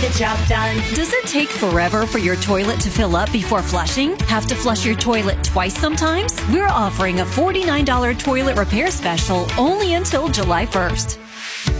the job done. Does it take forever for your toilet to fill up before flushing? Have to flush your toilet twice sometimes? We're offering a $49 toilet repair special only until July 1st.